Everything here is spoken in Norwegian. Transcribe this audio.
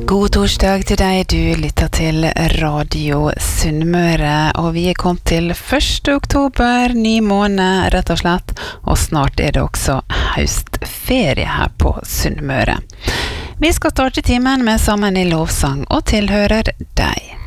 God torsdag til deg, du lytter til Radio Sunnmøre, og vi kommet til 1. oktober, ny måned rett og slett, og snart det også høstferie her på Sunnmøre. Vi skal starte timen med Sammen i lovsang og tilhører deg.